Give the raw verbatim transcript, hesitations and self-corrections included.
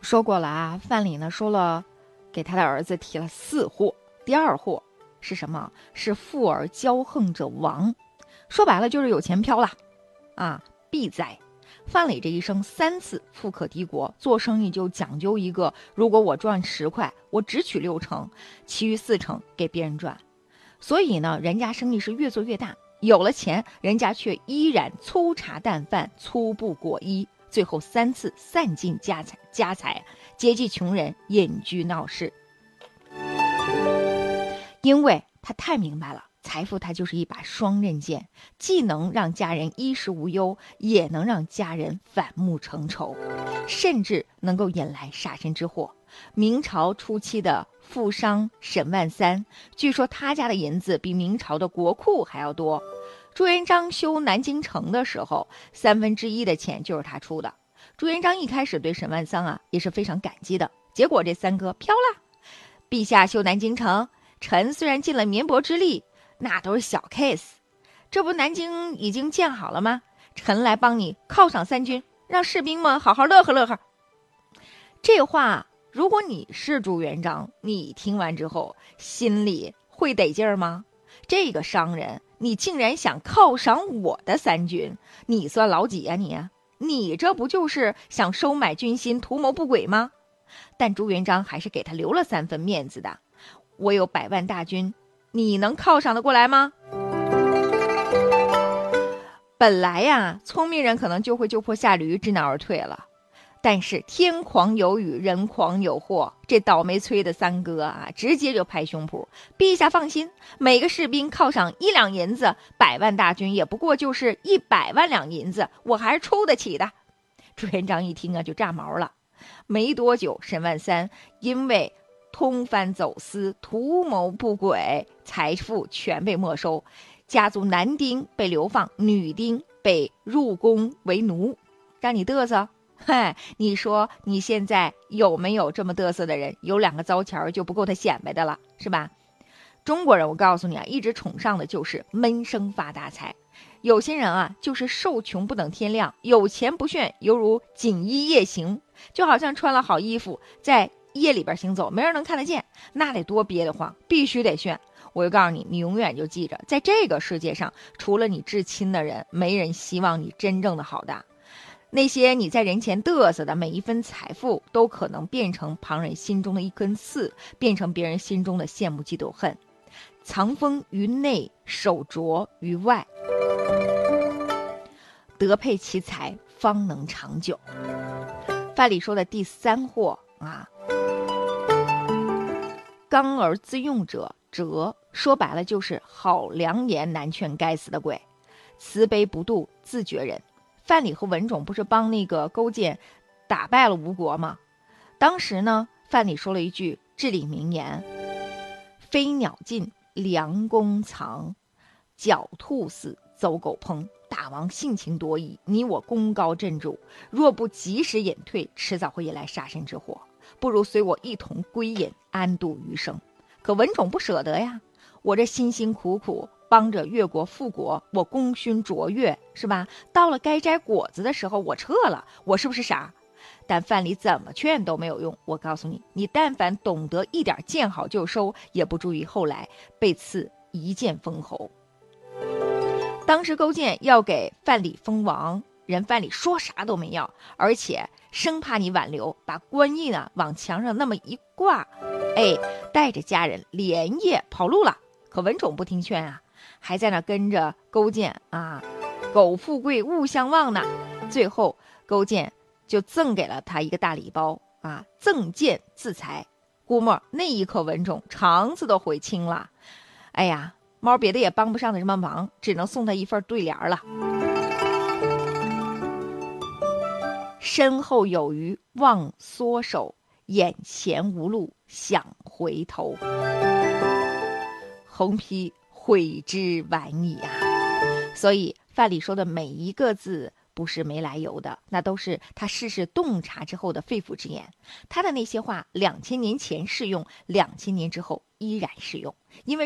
说过了啊，范蠡呢说了，给他的儿子提了四祸。第二祸是什么？是富而骄横者亡。说白了就是有钱飘了啊，必灾。范蠡这一生三次富可敌国，做生意就讲究一个，如果我赚十块，我只取六成，其余四成给别人赚。所以呢，人家生意是越做越大，有了钱，人家却依然粗茶淡饭，粗布裹衣，最后三次散尽家财，家财接济穷人，隐居闹市。因为他太明白了，财富它就是一把双刃剑，既能让家人衣食无忧，也能让家人反目成仇，甚至能够引来杀身之祸。明朝初期的富商沈万三，据说他家的银子比明朝的国库还要多。朱元璋修南京城的时候，三分之一的钱就是他出的。朱元璋一开始对沈万三啊也是非常感激的，结果这三哥飘了。陛下修南京城，臣虽然尽了绵薄之力，那都是小 case。 这不南京已经建好了吗？臣来帮你犒赏三军，让士兵们好好乐呵乐呵。这话如果你是朱元璋，你听完之后心里会得劲儿吗？这个商人，你竟然想犒赏我的三军，你算老几啊你？你这不就是想收买军心，图谋不轨吗？但朱元璋还是给他留了三分面子的。我有百万大军，你能犒赏得过来吗？本来呀，聪明人可能就会就坡下驴，知难而退了。但是天狂有雨，人狂有祸，这倒霉催的三哥啊，直接就拍胸脯，陛下放心，每个士兵犒赏一两银子，百万大军也不过就是一百万两银子，我还是出得起的。朱元璋一听啊，就炸毛了。没多久，沈万三因为通番走私，图谋不轨，财富全被没收，家族男丁被流放，女丁被入宫为奴，让你嘚瑟。嗨，你说你现在有没有这么嘚瑟的人？有两个糟钱就不够他显摆的了，是吧？中国人，我告诉你啊，一直崇尚的就是闷声发大财。有些人啊，就是受穷不等天亮，有钱不炫，犹如锦衣夜行，就好像穿了好衣服，在夜里边行走，没人能看得见，那得多憋得慌，必须得炫。我就告诉你，你永远就记着，在这个世界上，除了你至亲的人，没人希望你真正的好的。那些你在人前嘚瑟的每一分财富，都可能变成旁人心中的一根刺，变成别人心中的羡慕嫉妒恨。藏锋于内，手镯于外，德配其财，方能长久。范蠡说的第三祸啊，刚而自用者折，说白了就是好良言难劝该死的鬼，慈悲不度自绝人。范蠡和文种不是帮那个勾践打败了吴国吗？当时呢，范蠡说了一句至理名言：飞鸟尽，良弓藏，狡兔死，走狗烹。大王性情多疑，你我功高震主，若不及时隐退，迟早会引来杀身之祸。不如随我一同归隐，安度余生。可文种不舍得呀，我这辛辛苦苦帮着越国复国，我功勋卓越，是吧？到了该摘果子的时候，我撤了，我是不是傻？但范蠡怎么劝都没有用。我告诉你，你但凡懂得一点见好就收，也不至于后来被赐一剑封侯。当时勾践要给范蠡封王，人范蠡说啥都没要，而且生怕你挽留，把官印呢往墙上那么一挂，哎，带着家人连夜跑路了。可文种不听劝啊，还在那跟着勾践啊，苟富贵勿相忘呢。最后勾践就赠给了他一个大礼包啊，赠剑自裁。估摸那一刻文种肠子都悔青了。哎呀，猫别的也帮不上他什么忙，只能送他一份对联了：身后有余忘缩手，眼前无路想回头。红批悔之晚矣啊！所以范蠡说的每一个字不是没来由的，那都是他世事洞察之后的肺腑之言。他的那些话，两千年前适用，两千年之后依然适用，因为